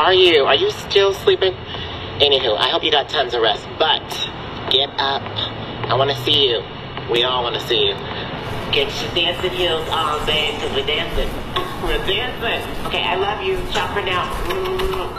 are you? Are you still sleeping? Anywho, I hope you got tons of rest, but get up. I want to see you. We all want to see you. Get your dancing heels on, babe, because we're dancing. We're dancing. Okay, I love you. Ciao for now.